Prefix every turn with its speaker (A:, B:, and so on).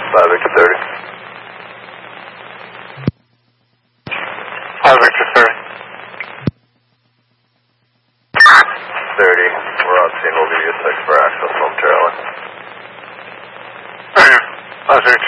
A: 5 Victor 30.
B: 5 Victor 30.
A: 30, we're on scene, we'll give you a text for access momentarily.
B: 5 Victor